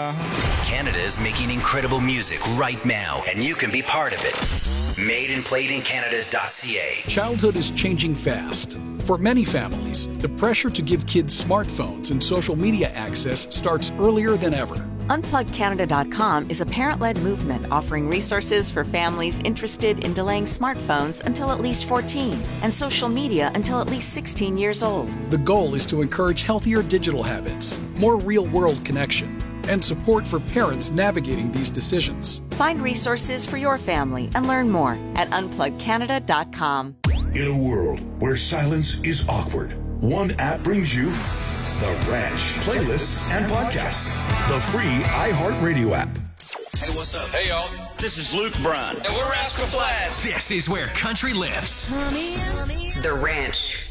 Canada is making incredible music right now, and you can be part of it. MadeandPlayedInCanada.ca. Childhood is changing fast. For many families, the pressure to give kids smartphones and social media access starts earlier than ever. UnplugCanada.com is a parent-led movement offering resources for families interested in delaying smartphones until at least 14 and social media until at least 16 years old. The goal is to encourage healthier digital habits, more real-world connection, and support for parents navigating these decisions. Find resources for your family and learn more at UnplugCanada.com. In a world where silence is awkward, one app brings you The Ranch, playlists and podcasts. The free iHeartRadio app. Hey, what's up? Hey, y'all. This is Luke Bryan. And we're Rascal Flatts. This is where country lives. The Ranch.